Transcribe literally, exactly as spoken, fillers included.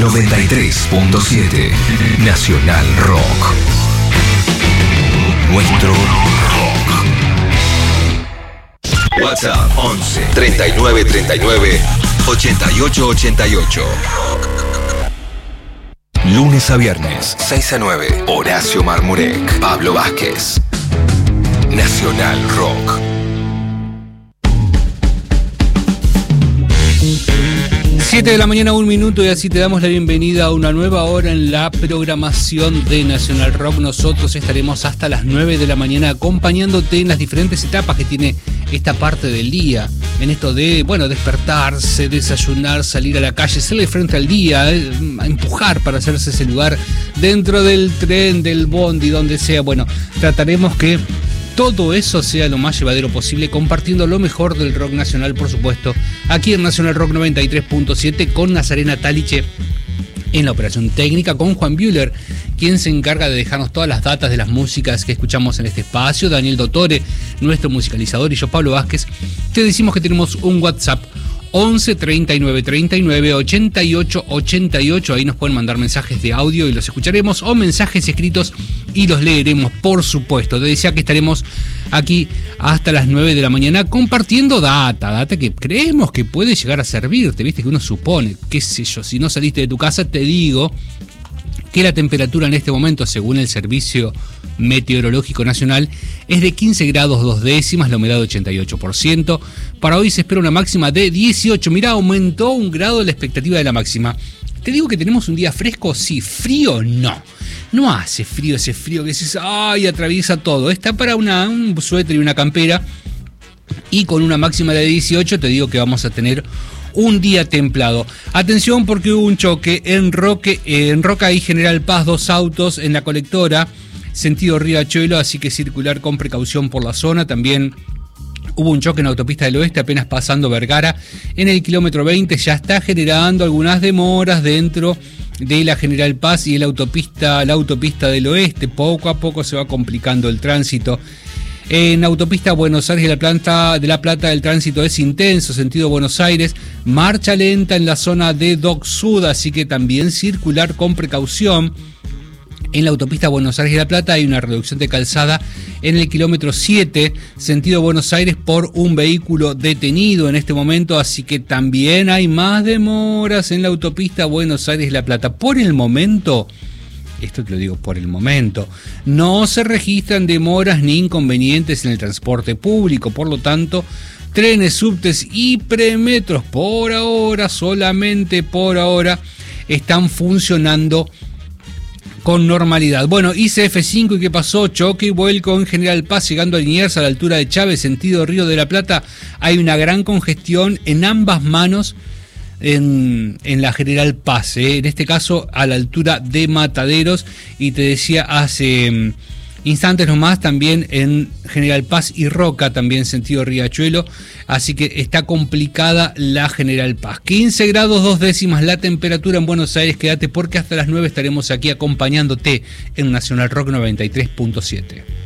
noventa y tres punto siete Nacional Rock. Nuestro rock. WhatsApp once, treinta y nueve treinta y nueve, ochenta y ocho ochenta y ocho. Lunes a viernes, seis a nueve. Horacio Marmurek, Pablo Vázquez. Nacional Rock. siete de la mañana, un minuto, y así te damos la bienvenida a una nueva hora en la programación de Nacional Rock. Nosotros estaremos hasta las nueve de la mañana acompañándote en las diferentes etapas que tiene esta parte del día. En esto de, bueno, despertarse, desayunar, salir a la calle, hacerle frente al día, eh, empujar para hacerse ese lugar dentro del tren, del bondi, donde sea. Bueno, trataremos que todo eso sea lo más llevadero posible, compartiendo lo mejor del rock nacional, por supuesto, aquí en Nacional Rock noventa y tres punto siete, con Nazarena Taliche en la operación técnica, con Juan Bühler, quien se encarga de dejarnos todas las datas de las músicas que escuchamos en este espacio, Daniel Dottore, nuestro musicalizador, y yo, Pablo Vázquez. Te decimos que tenemos un WhatsApp once, treinta y nueve treinta y nueve, ochenta y ocho ochenta y ocho. Ahí nos pueden mandar mensajes de audio y los escucharemos, o mensajes escritos y los leeremos, por supuesto. Te decía que estaremos aquí hasta las nueve de la mañana compartiendo data, data que creemos que puede llegar a servirte, viste, que uno supone, qué sé yo, si no saliste de tu casa, te digo que la temperatura en este momento, según el Servicio Meteorológico Nacional, es de quince grados dos décimas, la humedad ochenta y ocho por ciento. Para hoy se espera una máxima de dieciocho. Mirá, aumentó un grado la expectativa de la máxima. Te digo que tenemos un día fresco, sí. Frío, no. No hace frío, ese frío que dices, ay, atraviesa todo. Está para una, un suéter y una campera. Y con una máxima de dieciocho, te digo que vamos a tener un día templado. Atención, porque hubo un choque en, Roque, en Roca y General Paz, dos autos en la colectora, sentido Riachuelo, así que circular con precaución por la zona. También hubo un choque en la autopista del oeste, apenas pasando Vergara, en el kilómetro veinte, ya está generando algunas demoras dentro de la General Paz y la autopista, la autopista del oeste. Poco a poco se va complicando el tránsito. En autopista Buenos Aires de la, Plata, de la Plata el tránsito es intenso, sentido Buenos Aires, marcha lenta en la zona de Dock Sud, así que también circular con precaución. En la autopista Buenos Aires de la Plata hay una reducción de calzada en el kilómetro siete, sentido Buenos Aires, por un vehículo detenido en este momento, así que también hay más demoras en la autopista Buenos Aires de la Plata. Por el momento, esto te lo digo por el momento, no se registran demoras ni inconvenientes en el transporte público, por lo tanto, trenes, subtes y premetros por ahora, solamente por ahora, están funcionando con normalidad. Bueno, I C F cinco, ¿y qué pasó? Choque y vuelco en General Paz, llegando a Liniers a la altura de Chávez, sentido Río de la Plata. Hay una gran congestión en ambas manos en, en la General Paz, ¿eh? En este caso a la altura de Mataderos, y te decía hace um, instantes nomás también en General Paz y Roca, también sentido Riachuelo, así que está complicada la General Paz. quince grados dos décimas la temperatura en Buenos Aires. Quédate porque hasta las nueve estaremos aquí acompañándote en Nacional Rock noventa y tres punto siete.